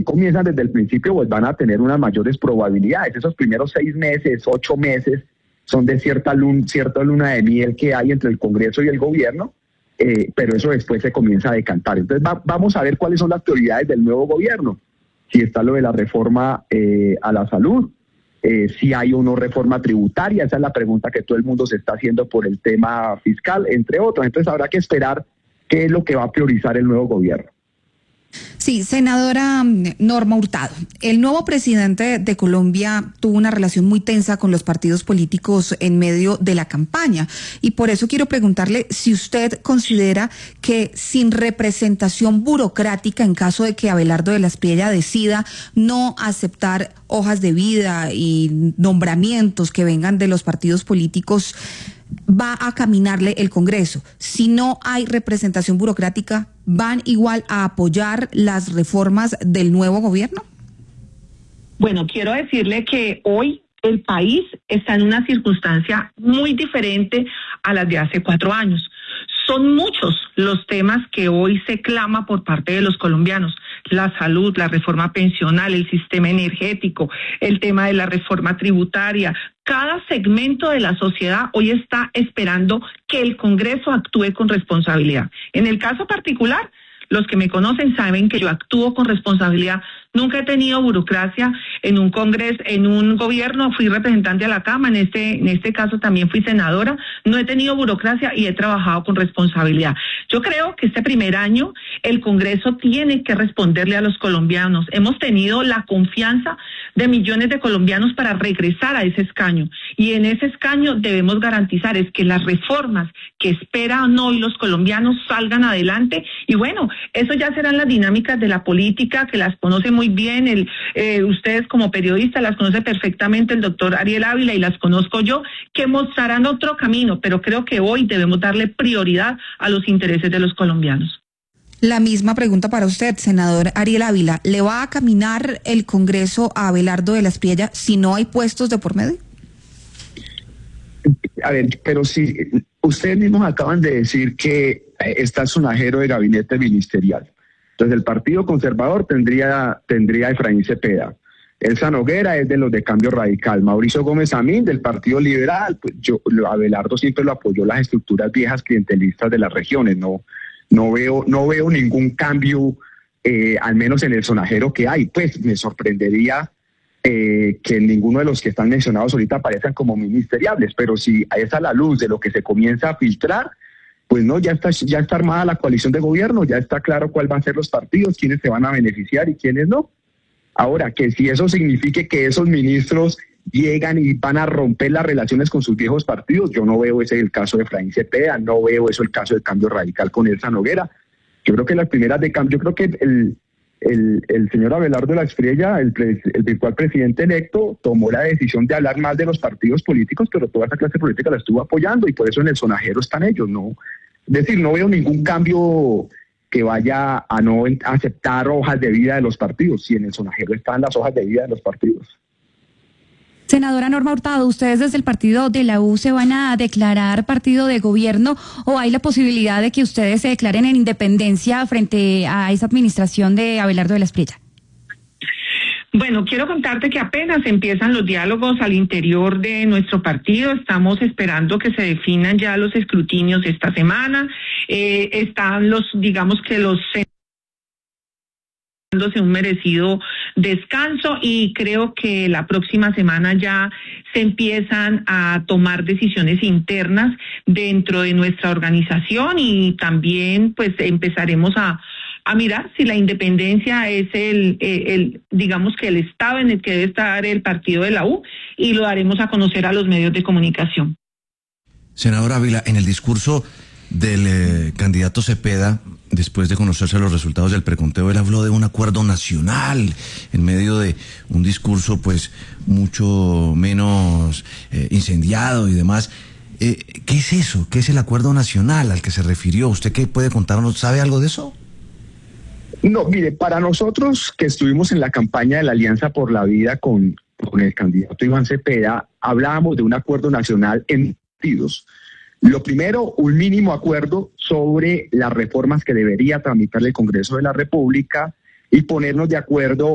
comienzan desde el principio, pues van a tener unas mayores probabilidades. Esos primeros 6 meses, 8 meses, son de cierta luna de miel que hay entre el Congreso y el gobierno, pero eso después se comienza a decantar. Entonces vamos a ver cuáles son las prioridades del nuevo gobierno. Si está lo de la reforma a la salud, si hay o no reforma tributaria, esa es la pregunta que todo el mundo se está haciendo por el tema fiscal, entre otros. Entonces habrá que esperar qué es lo que va a priorizar el nuevo gobierno. Sí, senadora Norma Hurtado, el nuevo presidente de Colombia tuvo una relación muy tensa con los partidos políticos en medio de la campaña y por eso quiero preguntarle si usted considera que sin representación burocrática, en caso de que Abelardo de la Espriella decida no aceptar hojas de vida y nombramientos que vengan de los partidos políticos, va a caminarle el Congreso. Si no hay representación burocrática, ¿van igual a apoyar las reformas del nuevo gobierno? Bueno, quiero decirle que hoy el país está en una circunstancia muy diferente a las de hace 4 años. Son muchos los temas que hoy se clama por parte de los colombianos. La salud, la reforma pensional, el sistema energético, el tema de la reforma tributaria. Cada segmento de la sociedad hoy está esperando que el Congreso actúe con responsabilidad. En el caso particular, los que me conocen saben que yo actúo con responsabilidad. Nunca he tenido burocracia en un Congreso, en un gobierno. Fui representante a la Cámara, en este caso también fui senadora. No he tenido burocracia y he trabajado con responsabilidad. Yo creo que este primer año el Congreso tiene que responderle a los colombianos. Hemos tenido la confianza de millones de colombianos para regresar a ese escaño. Y en ese escaño debemos garantizar es que las reformas que esperan hoy los colombianos salgan adelante. Y bueno, eso ya serán las dinámicas de la política, que las conoce muy bien, ustedes como periodistas las conoce perfectamente el doctor Ariel Ávila y las conozco yo, que mostrarán otro camino, pero creo que hoy debemos darle prioridad a los intereses de los colombianos. La misma pregunta para usted, senador Ariel Ávila. ¿Le va a caminar el Congreso a Abelardo de la Espriella si no hay puestos de por medio? A ver, pero si ustedes mismos acaban de decir que está el sonajero de gabinete ministerial. Entonces el Partido Conservador tendría a Efraín Cepeda. Elsa Noguera es de los de Cambio Radical. Mauricio Gómez Amín del Partido Liberal. Pues Abelardo siempre lo apoyó las estructuras viejas clientelistas de las regiones. No veo ningún cambio, al menos en el sonajero que hay. Pues me sorprendería que ninguno de los que están mencionados ahorita aparezcan como ministeriables, pero si es a la luz de lo que se comienza a filtrar, pues no, ya está armada la coalición de gobierno, ya está claro cuáles van a ser los partidos, quiénes se van a beneficiar y quiénes no. Ahora, que si eso signifique que esos ministros llegan y van a romper las relaciones con sus viejos partidos, yo no veo ese el caso de Efraín Cepeda, no veo eso el caso del Cambio Radical con Elsa Noguera. Yo creo que las primeras de cambio, yo creo que el señor Abelardo de la Espriella, el virtual presidente electo, tomó la decisión de hablar más de los partidos políticos, pero toda esa clase política la estuvo apoyando y por eso en el sonajero están ellos, ¿no? Es decir, no veo ningún cambio que vaya a no aceptar hojas de vida de los partidos, si en el sonajero están las hojas de vida de los partidos. Senadora Norma Hurtado, ¿ustedes desde el partido de la U se van a declarar partido de gobierno o hay la posibilidad de que ustedes se declaren en independencia frente a esa administración de Abelardo de la Espriella? Bueno, quiero contarte que apenas empiezan los diálogos al interior de nuestro partido. Estamos esperando que se definan ya los escrutinios esta semana. Están digamos que los dándose un merecido descanso y creo que la próxima semana ya se empiezan a tomar decisiones internas dentro de nuestra organización y también pues empezaremos a mirar si la independencia es digamos que el estado en el que debe estar el partido de la U y lo daremos a conocer a los medios de comunicación. Senadora Ávila, en el discurso del candidato Cepeda, después de conocerse los resultados del preconteo, él habló de un acuerdo nacional en medio de un discurso pues mucho menos incendiado y demás. ¿Qué es eso? ¿Qué es el acuerdo nacional al que se refirió? ¿Usted qué puede contarnos? ¿Sabe algo de eso? No, mire, para nosotros que estuvimos en la campaña de la Alianza por la Vida con el candidato Iván Cepeda, hablábamos de un acuerdo nacional en partidos. Lo primero, un mínimo acuerdo sobre las reformas que debería tramitar el Congreso de la República y ponernos de acuerdo